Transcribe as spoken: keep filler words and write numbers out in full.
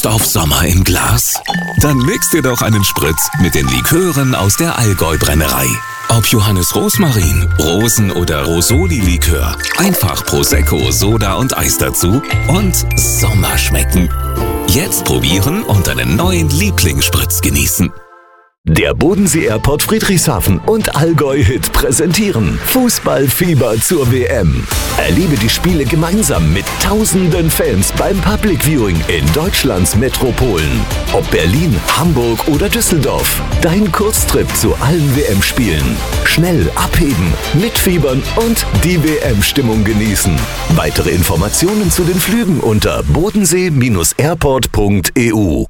Lust auf Sommer im Glas? Dann mix dir doch einen Spritz mit den Likören aus der Allgäu-Brennerei. Ob Johannes Rosmarin, Rosen- oder Rosoli-Likör, einfach Prosecco, Soda und Eis dazu und Sommer schmecken. Jetzt probieren und einen neuen Lieblingsspritz genießen. Der Bodensee Airport Friedrichshafen und Allgäu Hit präsentieren Fußballfieber zur W M. Erlebe die Spiele gemeinsam mit tausenden Fans beim Public Viewing in Deutschlands Metropolen. Ob Berlin, Hamburg oder Düsseldorf. Dein Kurztrip zu allen W M-Spielen. Schnell abheben, mitfiebern und die W M-Stimmung genießen. Weitere Informationen zu den Flügen unter bodensee Bindestrich airport punkt e u.